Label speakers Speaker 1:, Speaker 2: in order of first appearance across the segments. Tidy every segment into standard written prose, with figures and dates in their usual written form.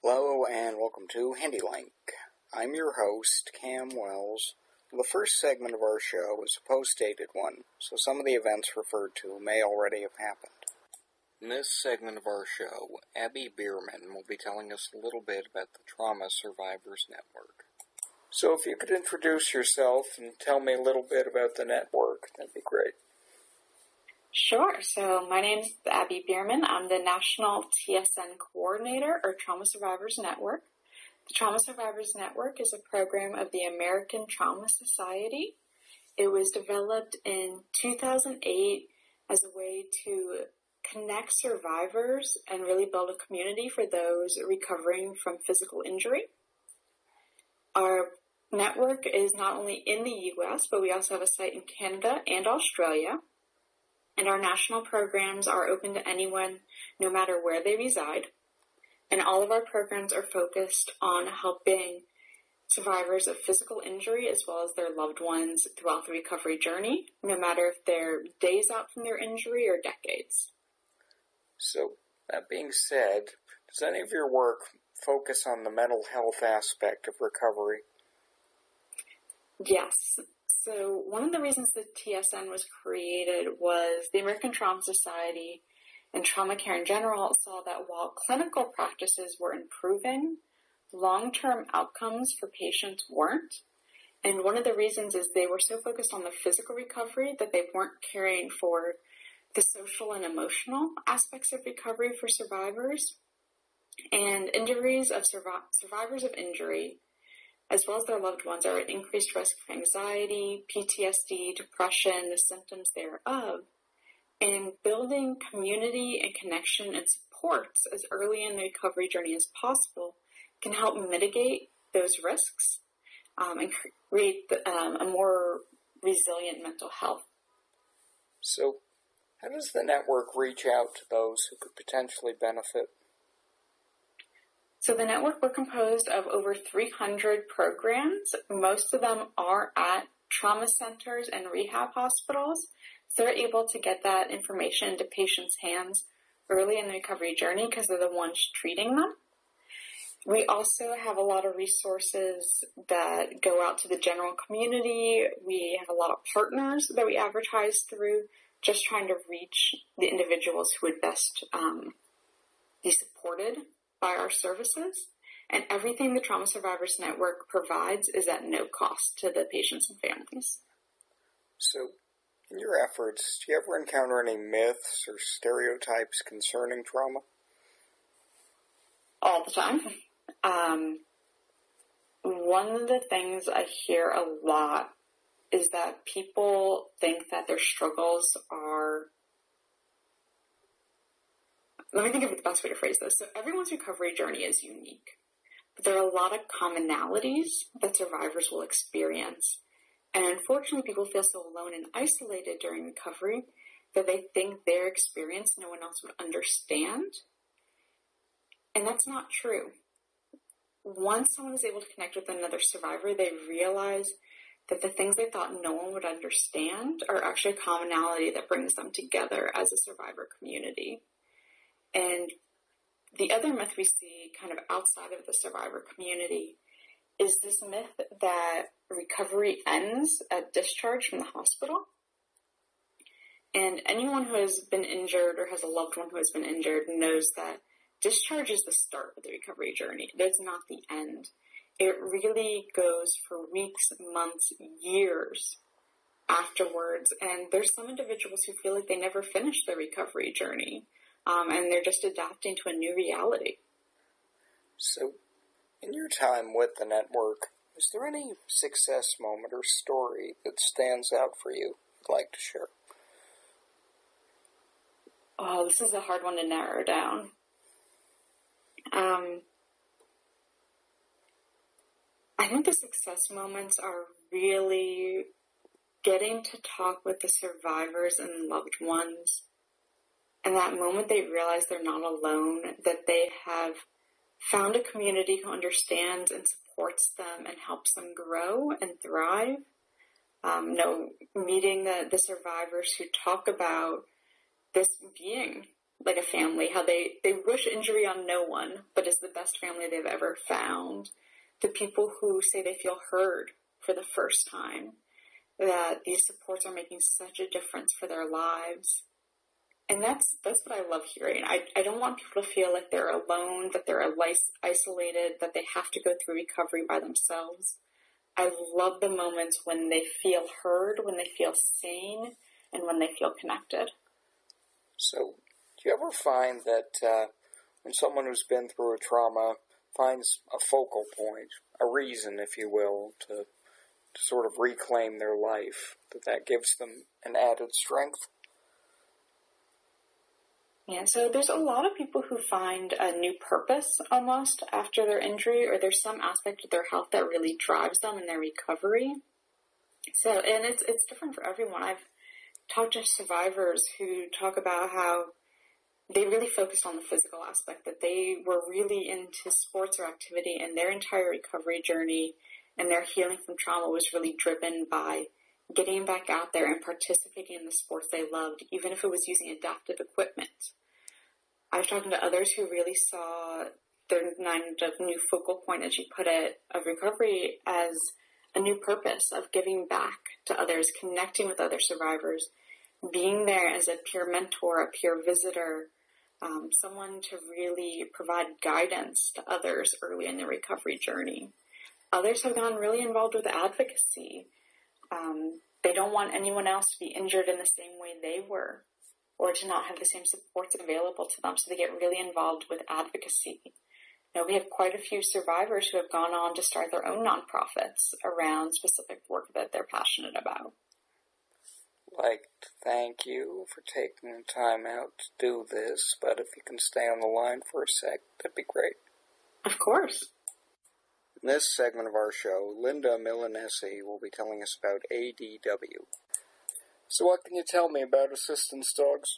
Speaker 1: Hello and welcome to HandyLink. I'm your host, Cam Wells. The first segment of our show is a post-dated one, so some of the events referred to may already have happened. In this segment of our show, Abby Bierman will be telling us a little bit about the Trauma Survivors Network. So if you could introduce yourself and tell me a little bit about the network, that'd be great.
Speaker 2: Sure. So my name is Abby Bierman. I'm the National TSN Coordinator, or Trauma Survivors Network. The Trauma Survivors Network is a program of the American Trauma Society. It was developed in 2008 as a way to connect survivors and really build a community for those recovering from physical injury. Our network is not only in the U.S., but we also have a site in Canada and Australia. And our national programs are open to anyone, no matter where they reside. And all of our programs are focused on helping survivors of physical injury as well as their loved ones throughout the recovery journey, no matter if they're days out from their injury or decades.
Speaker 1: So, that being said, does any of your work focus on the mental health aspect of recovery?
Speaker 2: Yes. So one of the reasons the TSN was created was the American Trauma Society and trauma care in general saw that while clinical practices were improving, long-term outcomes for patients weren't. And one of the reasons is they were so focused on the physical recovery that they weren't caring for the social and emotional aspects of recovery for survivors. And injuries of survivors of injury, as well as their loved ones, are at increased risk of anxiety, PTSD, depression, the symptoms thereof. And building community and connection and supports as early in the recovery journey as possible can help mitigate those risks and create a more resilient mental health.
Speaker 1: So, how does the network reach out to those who could potentially benefit?
Speaker 2: So the network, we're composed of over 300 programs. Most of them are at trauma centers and rehab hospitals. So they're able to get that information into patients' hands early in the recovery journey because they're the ones treating them. We also have a lot of resources that go out to the general community. We have a lot of partners that we advertise through, just trying to reach the individuals who would best be supported by our services, and everything the Trauma Survivors Network provides is at no cost to the patients and families.
Speaker 1: So, in your efforts, do you ever encounter any myths or stereotypes concerning trauma?
Speaker 2: All the time. One of the things I hear a lot is that people think that their struggles are... Let me think of the best way to phrase this. So everyone's recovery journey is unique, but there are a lot of commonalities that survivors will experience. And unfortunately, people feel so alone and isolated during recovery that they think their experience no one else would understand. And that's not true. Once someone is able to connect with another survivor, they realize that the things they thought no one would understand are actually a commonality that brings them together as a survivor community. And the other myth we see kind of outside of the survivor community is this myth that recovery ends at discharge from the hospital. And anyone who has been injured or has a loved one who has been injured knows that discharge is the start of the recovery journey. It's not the end. It really goes for weeks, months, years afterwards. And there's some individuals who feel like they never finished their recovery journey. And they're just adapting to a new reality.
Speaker 1: So, in your time with the network, is there any success moment or story that stands out for you you'd like to share?
Speaker 2: Oh, this is a hard one to narrow down. I think the success moments are really getting to talk with the survivors and loved ones. And that moment they realize they're not alone, that they have found a community who understands and supports them and helps them grow and thrive. Meeting the survivors who talk about this being like a family, how they wish injury on no one, but is the best family they've ever found. The people who say they feel heard for the first time, that these supports are making such a difference for their lives. And that's what I love hearing. I don't want people to feel like they're alone, that they're isolated, that they have to go through recovery by themselves. I love the moments when they feel heard, when they feel seen, and when they feel connected.
Speaker 1: So, do you ever find that when someone who's been through a trauma finds a focal point, a reason, if you will, to sort of reclaim their life, that gives them an added strength?
Speaker 2: Yeah, so there's a lot of people who find a new purpose almost after their injury, or there's some aspect of their health that really drives them in their recovery. So, and it's different for everyone. I've talked to survivors who talk about how they really focused on the physical aspect, that they were really into sports or activity, and their entire recovery journey and their healing from trauma was really driven by getting back out there and participating in the sports they loved, even if it was using adaptive equipment. I've talked to others who really saw their kind of new focal point, as you put it, of recovery as a new purpose of giving back to others, connecting with other survivors, being there as a peer mentor, a peer visitor, someone to really provide guidance to others early in their recovery journey. Others have gotten really involved with advocacy. They don't want anyone else to be injured in the same way they were, or to not have the same supports available to them, so they get really involved with advocacy. Now, we have quite a few survivors who have gone on to start their own nonprofits around specific work that they're passionate about.
Speaker 1: Like to thank you for taking the time out to do this, but if you can stay on the line for a sec, that'd be great.
Speaker 2: Of course.
Speaker 1: In this segment of our show, Linda Milanesi will be telling us about ADW. So what can you tell me about Assistance Dogs?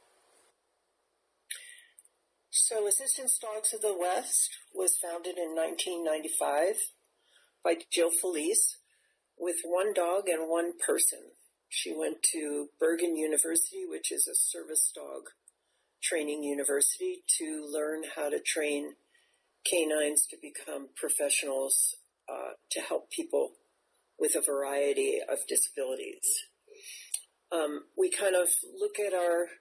Speaker 3: So Assistance Dogs of the West was founded in 1995 by Jill Felice with one dog and one person. She went to Bergen University, which is a service dog training university, to learn how to train canines to become professionals to help people with a variety of disabilities. We kind of look at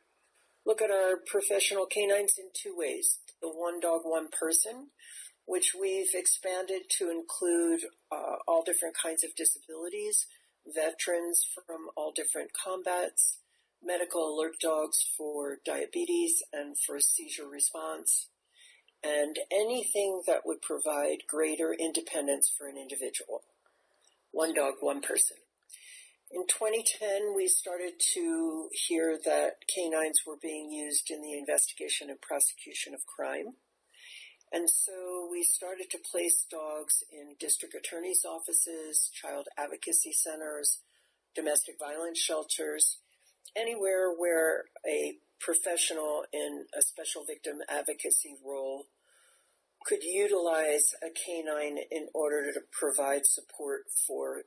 Speaker 3: our professional canines in two ways. The one dog, one person, which we've expanded to include all different kinds of disabilities, veterans from all different combats, medical alert dogs for diabetes and for seizure response, and anything that would provide greater independence for an individual. One dog, one person. In 2010, we started to hear that canines were being used in the investigation and prosecution of crime. And so we started to place dogs in district attorney's offices, child advocacy centers, domestic violence shelters, anywhere where a professional in a special victim advocacy role could utilize a canine in order to provide support for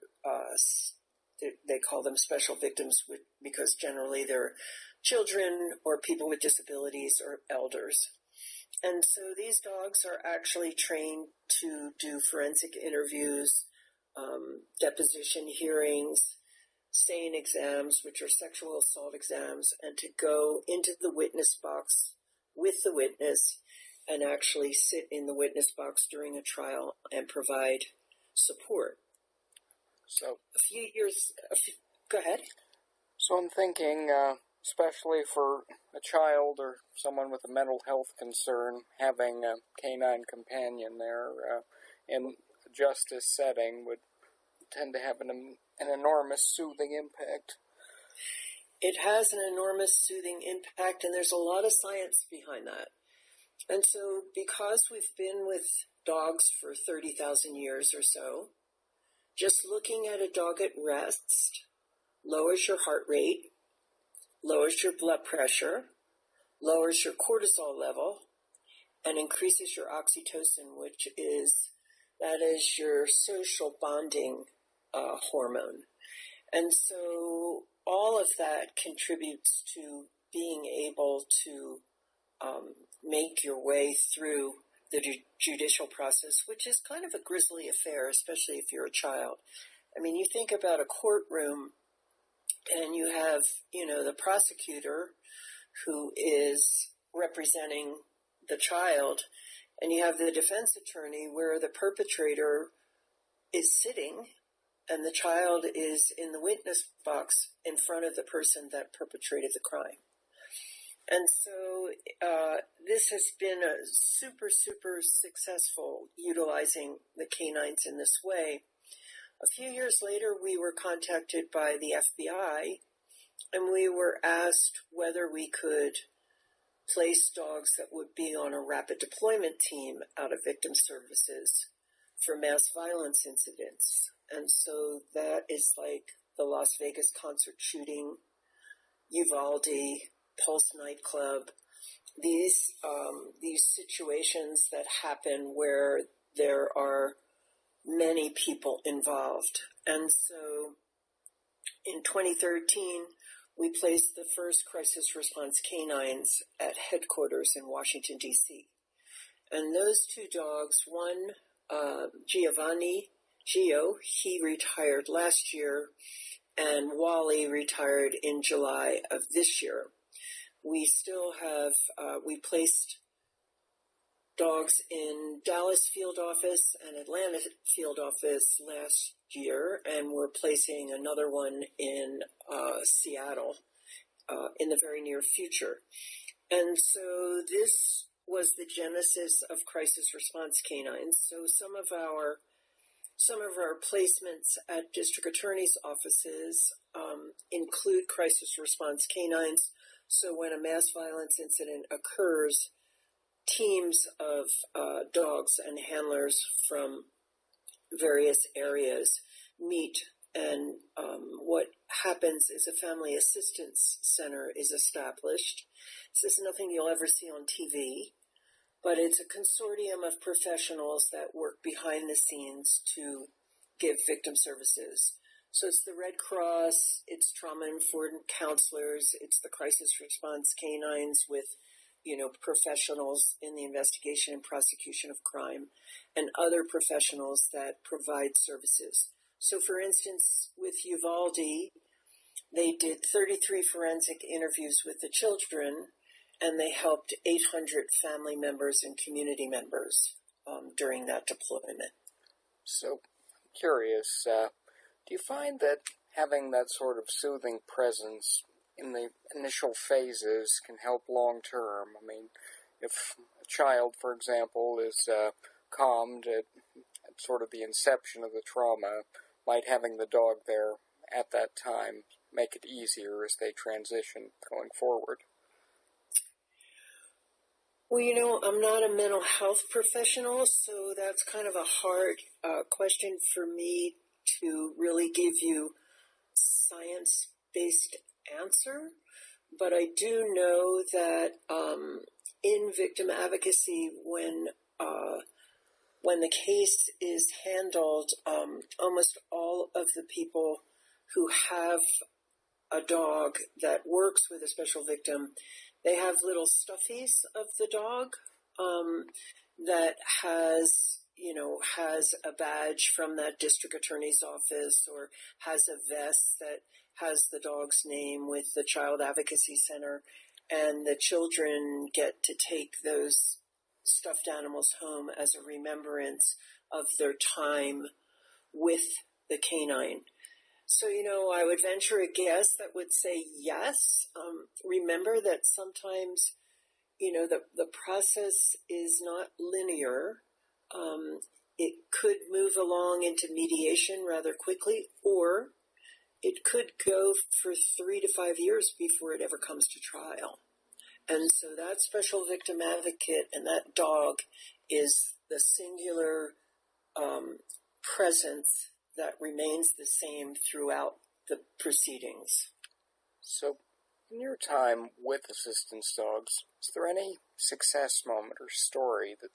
Speaker 3: they call them special victims because generally they're children or people with disabilities or elders. And so these dogs are actually trained to do forensic interviews, deposition hearings, SANE exams, which are sexual assault exams, and to go into the witness box with the witness and actually sit in the witness box during a trial and provide support.
Speaker 1: So,
Speaker 3: go ahead.
Speaker 1: So I'm thinking, especially for a child or someone with a mental health concern, having a canine companion there in a justice setting would tend to have an enormous soothing impact.
Speaker 3: It has an enormous soothing impact, and there's a lot of science behind that. And so because we've been with dogs for 30,000 years or so, just looking at a dog at rest lowers your heart rate, lowers your blood pressure, lowers your cortisol level, and increases your oxytocin, which is your social bonding hormone. And so all of that contributes to being able to make your way through the judicial process, which is kind of a grisly affair, especially if you're a child. I mean, you think about a courtroom and you have, the prosecutor who is representing the child, and you have the defense attorney where the perpetrator is sitting and the child is in the witness box in front of the person that perpetrated the crime. And so this has been a super, super successful utilizing the canines in this way. A few years later, we were contacted by the FBI, and we were asked whether we could place dogs that would be on a rapid deployment team out of victim services for mass violence incidents. And so that is like the Las Vegas concert shooting, Uvalde, Pulse nightclub, these situations that happen where there are many people involved. And so in 2013, we placed the first crisis response canines at headquarters in Washington, D.C. And those two dogs, one, Gio, he retired last year, and Wally retired in July of this year. We still have, we placed dogs in Dallas field office and Atlanta field office last year, and we're placing another one in Seattle in the very near future. And so this was the genesis of crisis response canines. So some of our placements at district attorney's offices include crisis response canines. So when a mass violence incident occurs, teams of dogs and handlers from various areas meet, and what happens is a family assistance center is established. This is nothing you'll ever see on TV, but it's a consortium of professionals that work behind the scenes to give victim services. So it's the Red Cross, it's trauma-informed counselors, it's the crisis response canines with, professionals in the investigation and prosecution of crime, and other professionals that provide services. So for instance, with Uvalde, they did 33 forensic interviews with the children, and they helped 800 family members and community members during that deployment.
Speaker 1: So, curious, do you find that having that sort of soothing presence in the initial phases can help long term? I mean, if a child, for example, is calmed at sort of the inception of the trauma, might having the dog there at that time make it easier as they transition going forward?
Speaker 3: Well, I'm not a mental health professional, so that's kind of a hard question for me to really give you science-based answer. But I do know that in victim advocacy, when the case is handled, almost all of the people who have a dog that works with a special victim, they have little stuffies of the dog that has a badge from that district attorney's office, or has a vest that has the dog's name with the Child Advocacy Center, and the children get to take those stuffed animals home as a remembrance of their time with the canine. So, I would venture a guess that would say yes. Remember that sometimes, the process is not linear. It could move along into mediation rather quickly, or it could go for 3 to 5 years before it ever comes to trial. And so that special victim advocate and that dog is the singular presence that remains the same throughout the proceedings.
Speaker 1: So, in your time with assistance dogs, is there any success moment or story that